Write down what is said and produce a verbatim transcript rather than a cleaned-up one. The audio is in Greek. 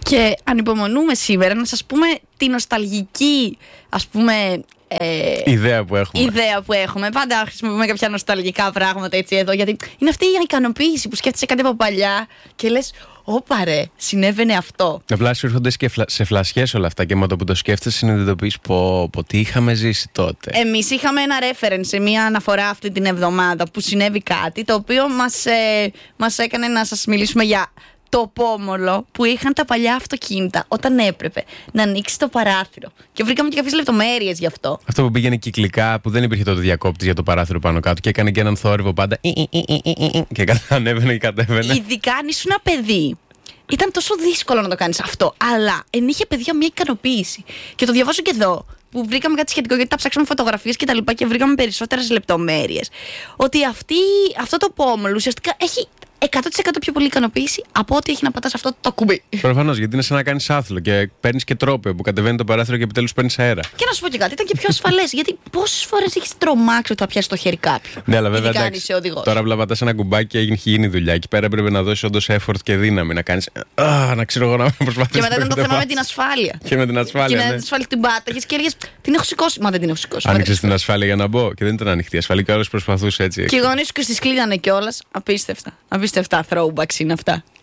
Και ανυπομονούμε σήμερα να σας πούμε τη νοσταλγική, ας πούμε, Ε, ιδέα που έχουμε. ιδέα που έχουμε. Πάντα χρησιμοποιούμε κάποια νοσταλγικά πράγματα έτσι εδώ. Γιατί είναι αυτή η ικανοποίηση που σκέφτεσαι κάτι από παλιά και λες, όπα ρε, συνέβαινε αυτό. Απλά σου έρχονται σε φλασιές όλα αυτά και με το που το σκέφτεσαι συνειδητοποιείς πω, πω τι είχαμε ζήσει τότε. Εμείς είχαμε ένα reference σε μία αναφορά αυτή την εβδομάδα που συνέβη κάτι το οποίο μας, ε, μας έκανε να σας μιλήσουμε για το πόμολο που είχαν τα παλιά αυτοκίνητα όταν έπρεπε να ανοίξει το παράθυρο. Και βρήκαμε και κάποιες λεπτομέρειες γι' αυτό. Αυτό που πήγαινε κυκλικά, που δεν υπήρχε τότε διακόπτης για το παράθυρο πάνω κάτω και έκανε και έναν θόρυβο πάντα. Και ανέβαινε και κατέβαινε. Ειδικά αν ήσουν ένα παιδί. Ήταν τόσο δύσκολο να το κάνεις αυτό. Αλλά ενείχε παιδιά μια ικανοποίηση. Και το διαβάζω και εδώ, που βρήκαμε κάτι σχετικό, γιατί τα ψάξαμε φωτογραφίες και τα λοιπά και βρήκαμε περισσότερες λεπτομέρειες. Ότι αυτή, αυτό το πόμολο ουσιαστικά έχει εκατό τοις εκατό πιο πολύ ικανοποίηση από ό,τι έχει να πατάς αυτό το κουμπί. Προφανώς, γιατί είναι σαν να κάνεις άθλο και παίρνεις και τρόπαιο που κατεβαίνει το παράθυρο και επιτέλους παίρνεις αέρα. Και να σου πω και κάτι, ήταν και πιο ασφαλές. Γιατί πόσες φορές έχεις τρομάξει ότι θα πιάσει το χέρι κάποιου. Ναι, αλλά βέβαια εντάξει, τώρα βλαπατάς ένα κουμπάκι και έχει γίνει δουλειά. Εκεί πέρα πρέπει να δώσεις όντως effort και δύναμη να κάνεις. Α, να ξέρω εγώ να προσπαθήσω. Και μετά ήταν το θέμα με την ασφάλεια. Και με την ασφάλεια. Και με ναι. την ασφάλεια την πάταγες και έλεγες την έχω σηκώσει. Μα δεν την έχω σηκώσει. Άνοιξες την ασφάλεια για να μπω και δεν ήταν ανοιχτή. Ασφαλή και όλος προσπαθούσε έτσι. Και οι γονείς σου και στις κλείδανε κιόλας. Απίστευτα. Απίστευτα throwbacks είναι αυτά.